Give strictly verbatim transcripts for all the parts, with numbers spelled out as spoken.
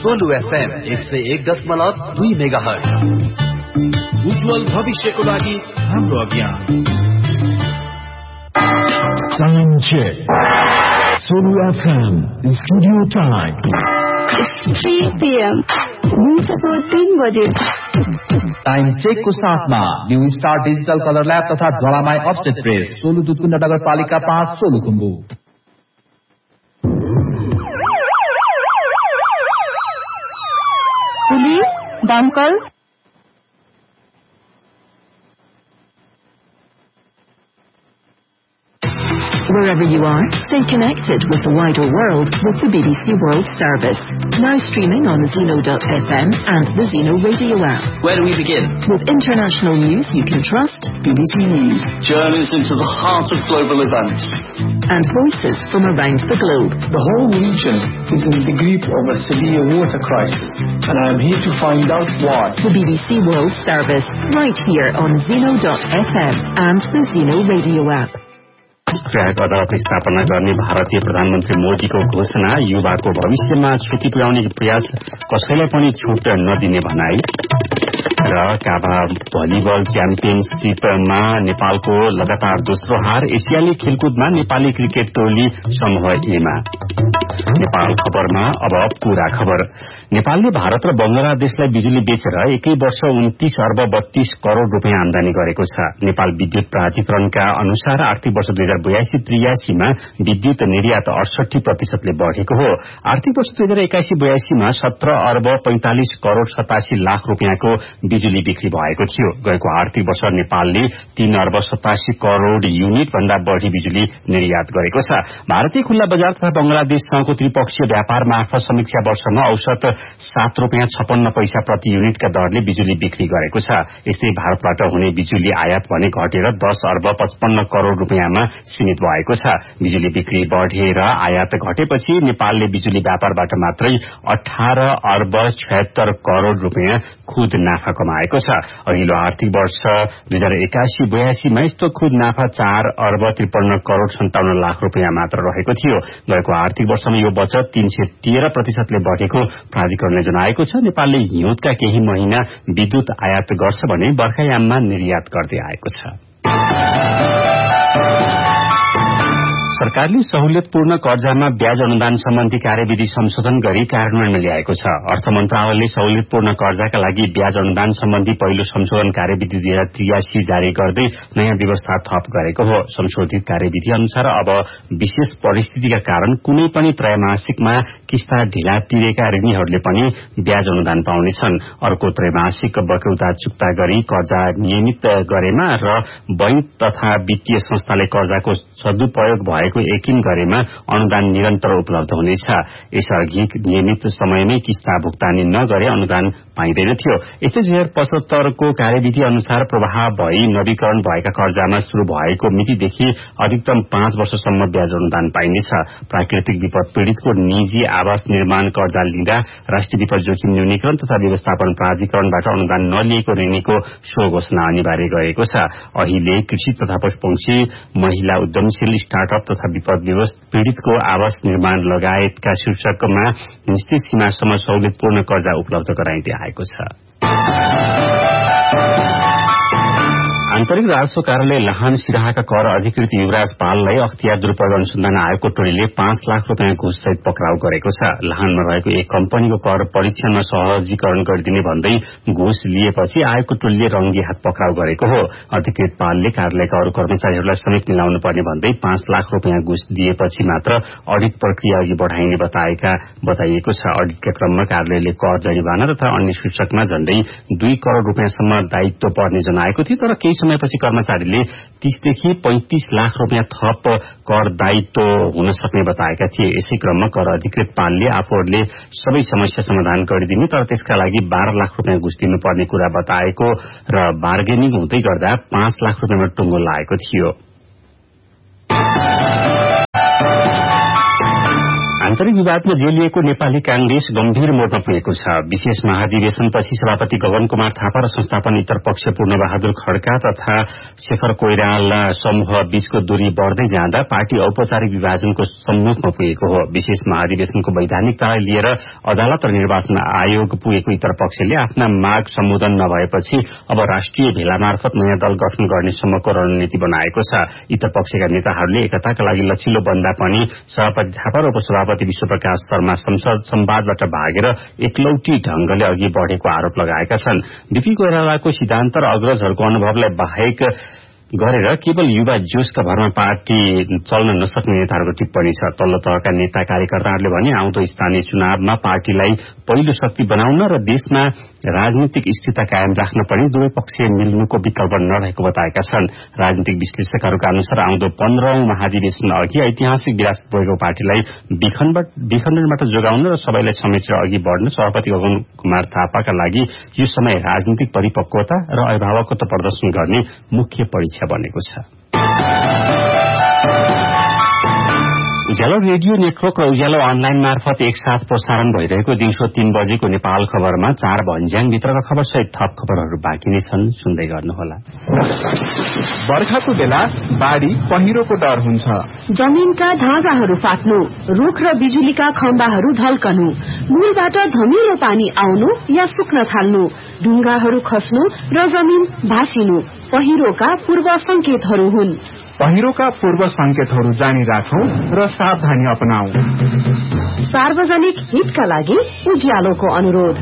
Solu FM एक सय एक दशमलव दुई मेगा हर्ज। उज्जवल भविष्यको लागि हाम्रो अभियान। Time check. Solu F M studio time. three p m दिउँसोको तीन बजे। टाइम चेक को साथमा new star digital colour lab तथा ज्वालामाई अफसेट प्रेस, सोलु दुधकुण्ड नगरपालिका पाँच, सोलुखुम्बु। पुलिस, दमकल, wherever you are, stay connected with the wider world with the B B C World Service. Now streaming on zeno dot f m and the Zeno Radio app. Where do we begin? With international news you can trust, B B C News. Journeys into the heart of global events. And voices from around the globe. The whole region is in the grip of a severe water crisis, and I am here to find out why. The B B C World Service, right here on zeno dot f m and the Zeno Radio app. Track अदालत स्थापना गर्ने भारतीय प्रधानमन्त्री मोदीको घोषणा युवाको भविष्यमा क्षति पुर्याउने प्रयास कसैलाई पनि छुट नदिने भनाई र काभा भलिबल च्याम्पियनशीपमा नेपालको लगातार दोस्रो हार। एसियाली खेलकुदमा नेपाली क्रिकेट टोली समूह एमा। नेपाल खबरमा अब पूरा खबर। नेपालले भारत र बंगलादेशलाई बिजुली बेचेर एकै वर्ष उन्तीस अर्ब बत्तीस करोड़ रूपियाँ आमदानी गरेको छ। नेपाल विद्युत प्राधिकरणका अनुसार आर्थिक वर्ष दुई हजार बयासी त्रियासीमा विद्युत निर्यात अडसठी प्रतिशतले बढ़ेको हो। आर्थिक वर्ष दुई हजार एकासी बयासीमा सत्र अर्ब पैंतालिस करोड़ सतासी लाख रूपियाँको बिजुली बिक्री भएको थियो। गएको आर्थिक वर्ष नेपालले तीन अर्ब सतासी करोड़ युनिट भन्दा बढ़ी बिजुली निर्यात गरेको छ। भारतीय खुल्ला बजार तथा बंगलादेशसँगको त्रिपक्षीय व्यापार मार्फत समीक्षा वर्षमा औसत सात रूपियाँ छप्पन्न पैसा प्रति युनिटका दरले बिजुली बिक्री गरेको छ। यस्तै भारतबाट हुने बिजुली आयात भने घटेर दस अर्ब पचपन्न करोड़ रूपियाँमा सीमित भएको छ। बिजुली बिक्री बढ़ेर आयात घटेपछि नेपालले बिजुली व्यापारबाट मात्रै अठार अर्ब छयत्तर करोड़ रूपियाँ खुद नाफा कमाएको छ। अघिल्लो आर्थिक वर्ष दुई हजार एकासी बयासीमा यस्तो खुद नाफा चार अर्ब त्रिपन्न करोड़ सन्ताउन्न लाख रूपियाँ मात्र रहेको थियो। गएको आर्थिक वर्षमा यो बचत तीन सय तेह्र प्रतिशतले बढ़ेको प्राधिकरणले जनाएको छ। नेपालले हिउँदका केही महिना विद्युत आयात गर्छ भने बर्खायाममा निर्यात गर्दै आएको छ। सरकारले सहुलियतपूर्ण कर्जामा ब्याज अनुदान सम्बन्धी कार्यविधि संशोधन गरी कार्यान्वयनमा ल्याएको छ। अर्थ मन्त्रालयले सहुलियतपूर्ण कर्जाका लागि ब्याज अनुदान सम्बन्धी पहिलो संशोधन कार्यविधि दुई हजार त्रियासी जारी गर्दै नयाँ व्यवस्था थप गरेको हो। संशोधित कार्यविधि अनुसार अब विशेष परिस्थितिका कारण कुनै पनि त्रैमासिकमा किस्ता ढिला तिरेका ऋणीहरूले पनि ब्याज अनुदान पाउनेछन्। अर्को त्रैमासिक बक्यौता चुक्ता गरी कर्जा नियमित गरेमा र बैंक तथा वित्तीय संस्थाले कर्जाको सदुपयोग भए यकिन गरेमा अनुदान निरन्तर उपलब्ध हुनेछ। यसअघि नियमित समयमै किस्ता भुक्तानी नगरे अनुदान पाइँदैन थियो। यस्तै दुई हजार पचहत्तरको कार्यविधि अनुसार प्रवाह भई नवीकरण भएका कर्जामा शुरू भएको मितिदेखि अधिकतम पाँच वर्षसम्म ब्याज अनुदान पाइनेछ। प्राकृतिक विपद पीड़ितको निजी आवास निर्माण कर्जा लिँदा राष्ट्रिय विपद जोखिम न्यूनीकरण तथा व्यवस्थापन प्राधिकरणबाट अनुदान नलिएको ऋणीको सो घोषणा अनिवार्य गरेको छ। अहिले कृषि तथा पशुपक्षी, महिला उद्यमशील, स्टार्टअप तथा विपद पीड़ितको आवास निर्माण लगायतका शीर्षकमा निश्चित सीमासम्म सहुलियतपूर्ण कर्जा उपलब्ध गराइँदै आएको छ। आन्तरिक राजस्व कार्यालय लाहान सिराहाका कर अधिकृत युवराज पाललाई अख्तियार दुरूपयोग अनुसन्धान आयोगको टोलीले पाँच लाख रूपियाँ घुससहित पक्राउ गरेको छ। लाहानमा रहेको एक कम्पनीको कर परीक्षणमा सहजीकरण गरिदिने भन्दै घुस लिएपछि आयोगको टोलीले रंगी हात पक्राउ गरेको हो। अधिकृत पालले कार्यालयका अरू कर्मचारीहरूलाई समेत मिलाउनु पर्ने भन्दै पाँच लाख रूपियाँ घुस दिएपछि मात्र अडिट प्रक्रिया अघि बढ़ाइने बताएका बताइएको छ। अडिटका क्रममा कार्यालयले कर जरिवाना तथा अन्य शीर्षकमा झण्डै दुई करोड़ रूपियाँसम्म दायित्व पर्ने जनाएको थियो। तर केही समयपछि कर्मचारीले तीसदेखि पैंतीस लाख रूपियाँ थप कर दायित्व हुन सक्ने बताएका थिए। यसै क्रममा कर अधिकृत पालले आफूहरूले सबै समस्या समाधान गरिदिने तर त्यसका लागि बाह्र लाख रूपियाँ घुस दिनुपर्ने कुरा बताएको र बार्गेनिङ हुँदै गर्दा पाँच लाख रूपियाँमा टुङ्गो लागेको थियो। आन्तरिक विवादमा जेलिएको नेपाली कांग्रेस गम्भीर मोडमा पुगेको छ। विशेष महाधिवेशनपछि सभापति गगन कुमार थापा र संस्थापन इतर पक्ष पूर्णबहादुर खड्का तथा शेखर कोइराला समूह बीचको दूरी बढ़दै जाँदा पार्टी औपचारिक विभाजनको सम्मुखमा पुगेको हो। विशेष महाधिवेशनको वैधानिकतालाई लिएर अदालत र निर्वाचन आयोग पुगेको इतर पक्षले आफ्ना माग सम्बोधन नभएपछि अब राष्ट्रिय भेला मार्फत नयाँ दल गठन गर्ने सम्मको रणनीति बनाएको छ। इतर पक्षका नेताहरूले एकताका लागि लचिलो बन्दा पनि सभापति थापा र उपसभापति विश्वप्रकाश शर्मा संसद संवादबाट भागेर एकलौटी ढंगले अघि बढ़ेको आरोप लगाएका छन्। बीपी कोइरालाको सिद्धान्त र अग्रजहरूको अनुभवलाई बाहेक गरेर केवल युवा जोशका भरमा पार्टी चल्न नसक्ने नेताहरूको टिप्पणी छ। तल्लो तहका नेता कार्यकर्ताहरूले भने आउँदो स्थानीय चुनावमा पार्टीलाई पहिलो शक्ति बनाउन र देशमा राजनीतिक स्थिरता कायम राख्न पनि दुवै पक्ष मिल्नुको विकल्प नरहेको बताएका छन्। राजनीतिक विश्लेषकहरूका अनुसार आउँदो पन्ध्रौं महाधिवेशन अघि ऐतिहासिक विरासत भएको पार्टीलाई विखण्डनबाट जोगाउन र सबैलाई समेटेर अघि बढ़न सभापति गगन कुमार थापाका लागि यो समय राजनीतिक परिपक्वता र अभिभावकत्व प्रदर्शन गर्ने मुख्य परीक्षा बनेको छ। उज्यालो रेडियो नेटवर्क र उज्यालो अनलाइन मार्फत एकसाथ प्रसारण भइरहेको दिउँसो तीन बजेको नेपाल खबरमा चार भन्ज्याङभित्रका खबर सहित थप खबरहरू बाँकी नै छन्, सुन्दै गर्नुहोला। बर्खाको बेला बाढ़ी पहिरोको डर हुन्छ। जमिनका ढाँचाहरू फाट्नु, रुख र बिजुलीका खम्बाहरू ढल्कनु, मूलबाट धमिलो पानी आउनु या सुक्न थाल्नु, ढुङ्गाहरू खस्नु र जमिन भासिनु पहिरोका पूर्व संकेतहरू हुन्। पहिरोका पूर्व संकेतहरू जानी राखौं र सावधानी अपनाऊ। सार्वजनिक हितका लागि उज्यालोको अनुरोध।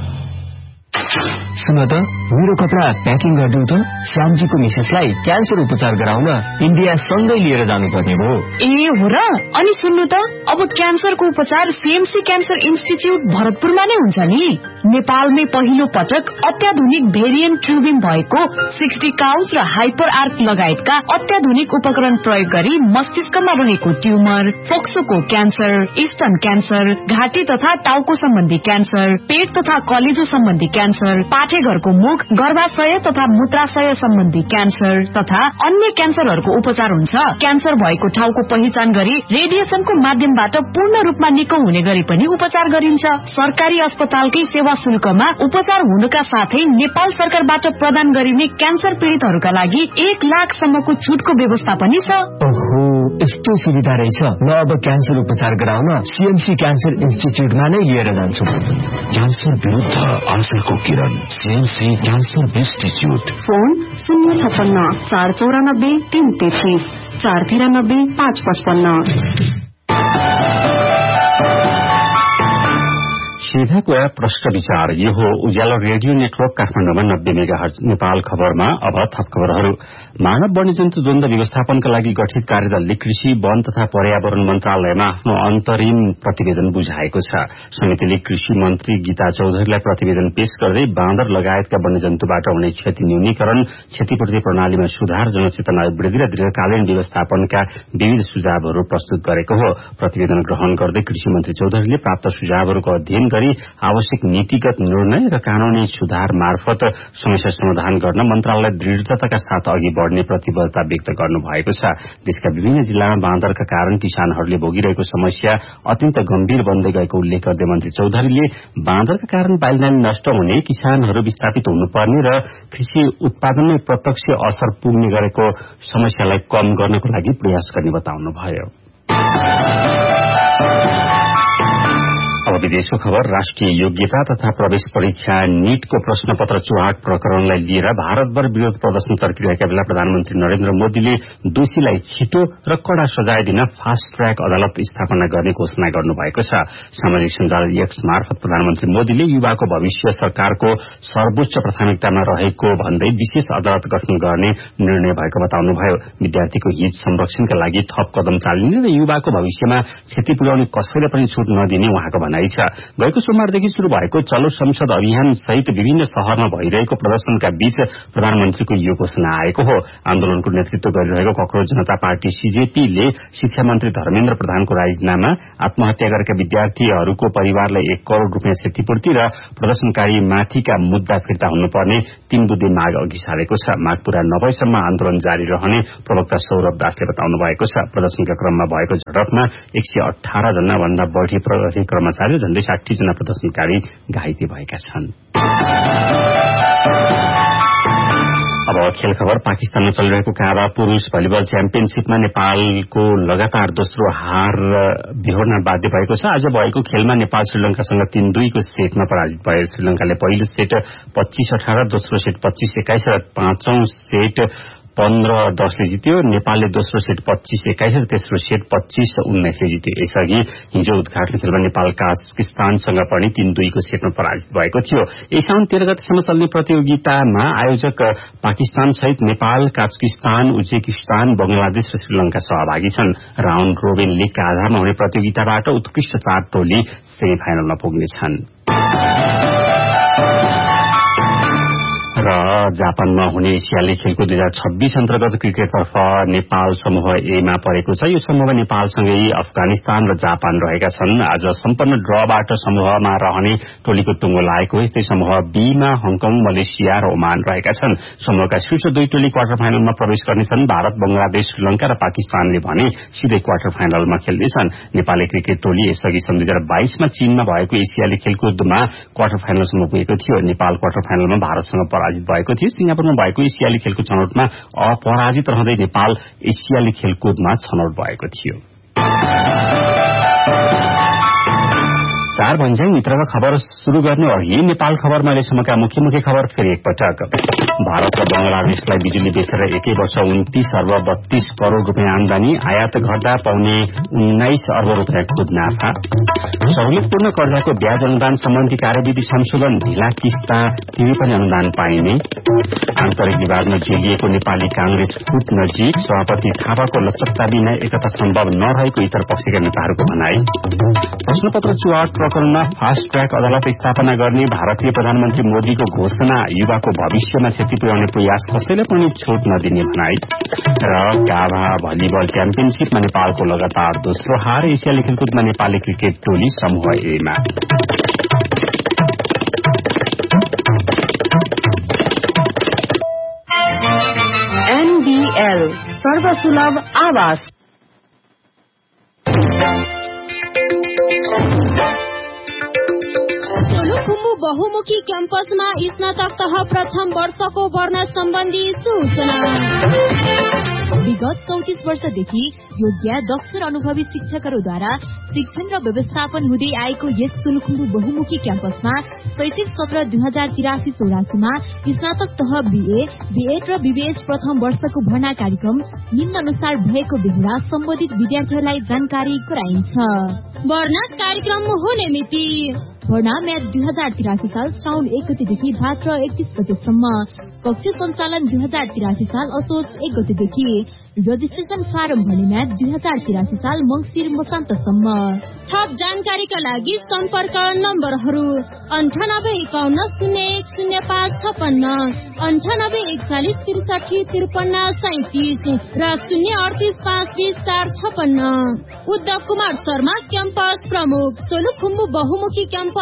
सुन त, मेरो कपडा प्याकिङ गरिदेऊ त। श्यामजीको मिसेसलाई क्यान्सर उपचार गराउन इन्डिया सँगै लिएर जानुपर्ने भयो। ए हो र? अनि सुन्नु त, अब क्यान्सरको उपचार सीएमसी क्यान्सर इन्स्टिच्युट भरतपुरमा नै हुन्छ नि। नेपालमै पहिलो पटक अत्याधुनिक भेरिएन्ट ट्युबिङ भएको सिक्सटी काउज र हाइपर आर्क लगायतका अत्याधुनिक उपकरण प्रयोग गरी मस्तिष्कमा रहेको ट्युमर, फोक्सोको क्यान्सर, स्तन क्यान्सर, घाँटी तथा टाउको सम्बन्धी क्यान्सर, पेट तथा कलेजो सम्बन्धी क्यान्सर, पाठेघरको मुख, गर्भाशय तथा मूत्राशय सम्बन्धी क्यान्सर तथा अन्य क्यान्सरहरूको उपचार हुन्छ। क्यान्सर भएको ठाउँको पहिचान गरी रेडिएसनको माध्यमबाट पूर्ण रूपमा निको हुने गरी पनि उपचार गरिन्छ। सरकारी अस्पतालकै सेवा शुल्कमा उपचार हुनुका साथै नेपाल सरकारबाट प्रदान गरिने क्यान्सर पीड़ितहरूका लागि एक लाख सम्मको छुटको व्यवस्था पनि छ। ओहो, यस्तो सुविधा रहेछ। म अब क्यान्सर उपचार गराउन सीएमसी क्यान्सर इन्स्टिच्युटमा नै लिएर जान्छु। क्यान्सर विरुद्ध आशाको किरण, सीएमसी क्यान्सर इन्स्टिच्युट। फोन शून्य छप्पन्न चार चौरानब्बे तीन तेत्तीस चार तिरानब्बे पाँच पचपन्न। सीधाको या प्रश्न विचार। यो हो उज्यालो रेडियो नेटवर्क काठमाडौँमा नब्बे मेगाहर्ज। नेपाल खबरमा अब थप खबरहरू। मानव वन्यजन्तु द्वन्द व्यवस्थापनका लागि गठित कार्यदलले कृषि, वन तथा पर्यावरण मन्त्रालयमा आफ्नो अन्तरिम प्रतिवेदन बुझाएको छ। समितिले कृषि मन्त्री गीता चौधरीलाई प्रतिवेदन पेश गर्दै बाँदर लगायतका वन्यजन्तुबाट हुने क्षति न्यूनीकरण, क्षतिपूर्ति प्रणालीमा सुधार, जनचेतना वृद्धि र दीर्घकालीन व्यवस्थापनका विविध सुझावहरू प्रस्तुत गरेको हो। प्रतिवेदन ग्रहण गर्दै कृषि मन्त्री चौधरीले प्राप्त सुझावहरूको अध्ययन गरी आवश्यक नीतिगत निर्णय र कानूनी सुधार मार्फत समस्या समाधान गर्न मन्त्रालय दृढ़ताका साथ अघि बढ़ने प्रतिबद्धता व्यक्त गर्नु भएको छ। देशका विभिन्न जिल्लामा बाँदरका कारण किसानहरूले भोगिरहेको समस्या अत्यन्त गम्भीर बन्दै गएको उल्लेख गर्दै मन्त्री चौधरीले बाँदरका कारण बालीनाली नष्ट हुने, किसानहरू विस्थापित हुनुपर्ने र कृषि उत्पादनमै प्रत्यक्ष असर पुग्ने गरेको समस्यालाई कम गर्नको लागि प्रयास गर्ने बताउनुभयो। अब विदेशको खबर। राष्ट्रिय योग्यता तथा प्रवेश परीक्षा नीटको प्रश्नपत्र चुहाट प्रकरणलाई लिएर भारतभर विरोध प्रदर्शन चर्किरहेका बेला प्रधानमन्त्री नरेन्द्र मोदीले दोषीलाई छिटो र कड़ा सजाय दिन फास्ट ट्र्याक अदालत स्थापना गर्ने घोषणा गर्नुभएको छ। सामाजिक सञ्जाल एक्स मार्फत प्रधानमन्त्री मोदीले युवाको भविष्य सरकारको सर्वोच्च प्राथमिकतामा रहेको भन्दै विशेष अदालत गठन गर्ने निर्णय भएको बताउनुभयो। विद्यार्थीको हित संरक्षणका लागि थप कदम चालिने र युवाको भविष्यमा क्षति पुर्याउने कसैलाई पनि छुट नदिने उहाँको भनाइ छ। गएको सोमबारदेखि शुरू भएको चलो संसद अभियान सहित विभिन्न शहरमा भइरहेको प्रदर्शनका बीच प्रधानमन्त्रीको यो घोषणा आएको हो। आन्दोलनको नेतृत्व गरिरहेको कक्रोच जनता पार्टी सीजेपीले शिक्षा मन्त्री धर्मेन्द्र प्रधानको राजीनामा, आत्महत्या गरेका विद्यार्थीहरूको परिवारलाई एक करोड़ रूपियाँ क्षतिपूर्ति र प्रदर्शनकारी माथिका मुद्दा फिर्ता हुनुपर्ने तीन बुँदे माग अघि सारेको छ। माग पूरा नभएसम्म आन्दोलन जारी रहने प्रवक्ता सौरभ दासले बताउनु भएको छ। प्रदर्शनका क्रममा भएको झडपमा एक सय अठार जना भन्दा बढ़ी प्रहरी कर्मचारी र झण्डै साठी जना प्रदर्शनकारी घाइते भएका छन्। अब खेल खबर। पाकिस्तानमा चलिरहेको काबा पुरूष भलिबल च्याम्पियनशीपमा नेपालको लगातार दोस्रो हार बिहोर्न बाध्य भएको छ। आज भएको खेलमा नेपाल श्रीलंकासँग तीन दुईको सेटमा पराजित भयो। श्रीलंकाले पहिलो सेट पच्चीस अठार, दोस्रो सेट पच्चीस एक्काइस र पाँचौं सेट पन्ध्र दसले जित्यो। नेपालले दोस्रो सेट पच्चीस एक्काइस र तेस्रो सेट पच्चीस उन्नाइसले जित्यो। यसअघि हिजो उद्घाटन खेलमा नेपाल काजाकिस्तानसँग पनि तीन दुईको सेटमा पराजित भएको थियो। यही साउन तेह्र गतेसम्म चल्ने प्रतियोगितामा आयोजक पाकिस्तान सहित नेपाल, काजाकिस्तान, उज्बेकिस्तान, बंगलादेश र श्रीलंका सहभागी छन्। राउण्ड रोबिन लीगका आधारमा हुने प्रतियोगिताबाट उत्कृष्ट चार टोली सेमी फाइनलमा पुग्नेछन्। र जापानमा हुने एसियाली खेलको दुई हजार छब्बीस अन्तर्गत क्रिकेटतर्फ नेपाल समूह ए मा परेको छ। यो समूहमा नेपालसँगै अफगानिस्तान र जापान रहेका छन्। आज सम्पन्न ड्रबाट समूहमा रहने टोलीको टुङ्गो लागेको हो। यस्तै समूह बी मा हङकङ, मलेसिया र ओमान रहेका छन्। समूहका शीर्ष दुई टोली क्वार्टर फाइनलमा प्रवेश गर्नेछन्। भारत, बंगलादेश, श्रीलंका र पाकिस्तानले भने सिधै क्वार्टर फाइनलमा खेल्नेछन्। नेपाली क्रिकेट टोली यसअघि सन् दुई हजार बाइसमा चीनमा भएको एसियाली खेलकुदमा क्वार्टर फाइनलसम्म पुगेको थियो। नेपाल क्वार्टर फाइनलमा भारतसँग पराजित भएको थियो। सिंगापुरमा भएको एसियाली खेलकुद छनौटमा अपराजित रहँदै नेपाल एसियाली खेलकुदमा छनौट भएको थियो। चार भन्ज्याङ मित्रका खबर शुरू गर्ने अघि नेपाल खबरमा अहिलेसम्मका मुख्य मुख्य खबर फेरि एकपटक। भारत र बंगलादेशलाई बिजुली बेचेर एकै वर्ष उन्तीस अर्ब बत्तीस करोड़ रूपियाँ आमदानी, आयात घट्दा पाउने उन्नाइस अर्ब रूपियाँ खुद नाफा। सहुलियतपूर्ण कर्जाको ब्याज अनुदान सम्बन्धी कार्यविधि संशोधन, ढिला किस्ता तिमी पनि अनुदान पाइने। आन्तरिक विवादमा जेलिएको नेपाली कांग्रेस फुट नजिक, सभापति थापाको लचकता बिना एकता सम्भव नरहेको इतर पक्षका नेताहरूको भनाई। प्रश्नपत्र चुहाट प्रकरणमा फास्ट ट्र्याक अदालत स्थापना गर्ने भारतीय प्रधानमन्त्री मोदीको घोषणा, युवाको भविष्यमा क्षति पुर्याउने प्रयास कसैले पनि छुट नदिने भनाई। र काभा भलिबल च्याम्पियनशीपमा नेपालको लगातार दोस्रो हार, एसियाली खेलकुदमा नेपाली क्रिकेट टोली समूह ए मा। एनबीएल सर्वसुलभ आवास। सोलुखुम्बु बहुमुखी क्याम्पसमा स्नातक तह प्रथम वर्षको भर्ना सम्बन्धी सूचना। विगत चौतिस वर्षदेखि योग्य दक्ष र अनुभवी शिक्षकहरूद्वारा शिक्षण र व्यवस्थापन हुँदै आएको यस सोलुखुम्बु बहुमुखी क्याम्पसमा शैक्षिक सत्र दुई हजार तिरासी चौरासीमा स्नातक तह बीए, बीएड र बीबीएस प्रथम वर्षको भर्ना कार्यक्रम निम्न अनुसार भएको बेहोरा सम्बन्धित विद्यार्थीहरूलाई जानकारी गराइन्छ। भर्ना कार्यक्रम हुने मिति भर्ना म्याच दुई हजार तिरासी साल श्रावण एक गतेदेखि भाद्र एकतीस गतेसम्म। कक्ष सञ्चालन दुई हजार तिरासी साल असोज एक गतेदेखि। रजिस्ट्रेशन फारम भर्ने म्याच दुई हजार तिरासी साल मंगिर मसान्तसम्म। थप जानकारीका लागि सम्पर्क नम्बरहरू अन्ठानब्बे एकाउन्न शून्य एक शून्य पाँच छपन्न, अन्ठानब्बे एकचालिस त्रिसठी त्रिपन्न सैतिस र शून्य अडतिस पाँच बिस चार छपन्न। उद्धव कुमार शर्मा, क्याम्पस प्रमुख, सोलुखुम्बु बहुमुखी क्याम्पस।